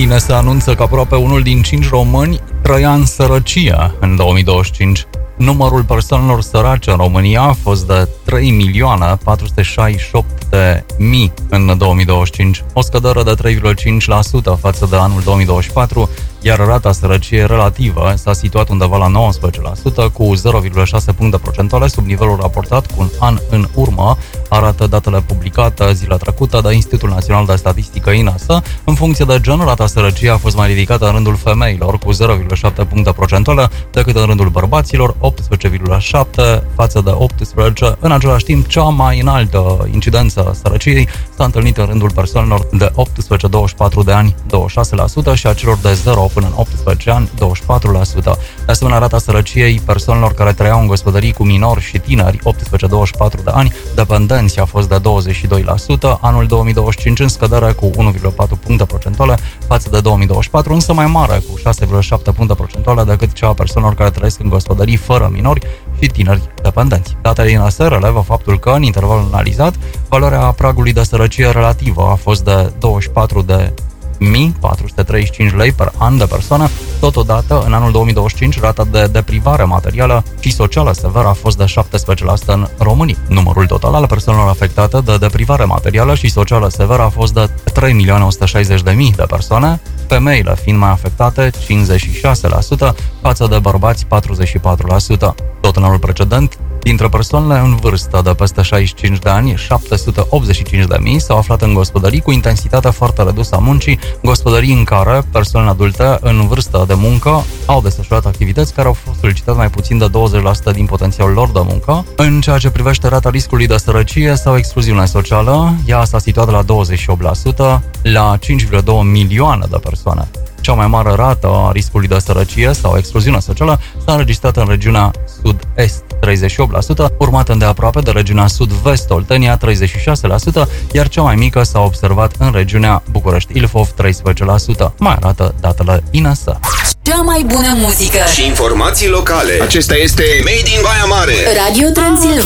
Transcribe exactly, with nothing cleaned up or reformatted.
I N S anunță că aproape unul din cinci români trăia în sărăcie în două mii douăzeci și cinci. Numărul persoanelor sărace în România a fost de trei milioane patru sute șaizeci și opt de mii în două mii douăzeci și cinci, o scădere de trei virgulă cinci la sută față de anul două mii douăzeci și patru, iar rata sărăciei relativă s-a situat undeva la nouăsprezece la sută, cu zero virgulă șase puncte procentuale sub nivelul raportat cu un an în urmă, arată datele publicate zilea trecută de Institutul Național de Statistică I N S. În funcție de gen, rata sărăciei a fost mai ridicată în rândul femeilor, cu zero virgulă șapte puncte procentuale, decât în rândul bărbaților, optsprezece virgulă șapte față de optsprezece. În același timp, cea mai înaltă incidență a sărăciei s-a întâlnit în rândul persoanelor de optsprezece douăzeci și patru de ani, douăzeci și șase la sută, și a celor de zero până în optsprezece ani, douăzeci și patru la sută. De asemenea, rata sărăciei persoanelor care trăiau în gospodării cu minori și tineri, optsprezece douăzeci și patru de ani, dependenți, a fost de douăzeci și doi la sută, anul două mii douăzeci și cinci în scădere cu unu virgulă patru puncte procentuale față de două mii douăzeci și patru, însă mai mare, cu șase virgulă șapte puncte procentuale decât cea a persoanelor care trăiesc în gospodării fără minori și tineri dependenți. Datele I N S relevă faptul că, în intervalul analizat, valoarea pragului de sărăcie relativă a fost de douăzeci și patru de mii patru sute treizeci și cinci lei per an de persoană. Totodată, în anul două mii douăzeci și cinci, rata de deprivare materială și socială severă a fost de șaptesprezece la sută în România. Numărul total al persoanelor afectate de deprivare materială și socială severă a fost de trei milioane o sută șaizeci de mii de persoane, femeile fiind mai afectate cincizeci și șase la sută față de bărbați patruzeci și patru la sută. Tot în anul precedent, dintre persoanele în vârstă de peste șaizeci și cinci de ani, șapte sute optzeci și cinci de mii s-au aflat în gospodării cu intensitate foarte redusă a muncii, gospodării în care persoanele adulte în vârstă de muncă au desfășurat activități care au fost solicitate mai puțin de douăzeci la sută din potențialul lor de muncă. În ceea ce privește rata riscului de sărăcie sau excluziune socială, ea s-a situat la douăzeci și opt la sută la cinci virgulă doi milioane de persoane. Cea mai mare rată a riscului de sărăcie sau excluziune socială s-a înregistrat în regiunea sud-est, treizeci și opt la sută, urmată îndeaproape de regiunea sud-vest, Oltenia, treizeci și șase la sută, iar cea mai mică s-a observat în regiunea București-Ilfov, treisprezece la sută. Mai arată datele I N S. Cea mai bună muzică și informații locale. Acesta este Made in Baia Mare, Radio Transilvania.